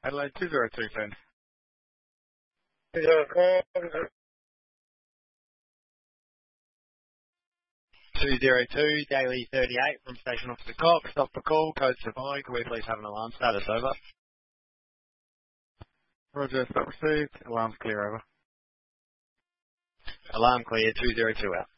Adelaide 202, Finn. 202, Daily 38 from Station Officer Cox. Stop for call, code surviving. Can we please have an alarm status, over? Roger, stop received. Alarm's clear, over. Alarm clear, 202 out.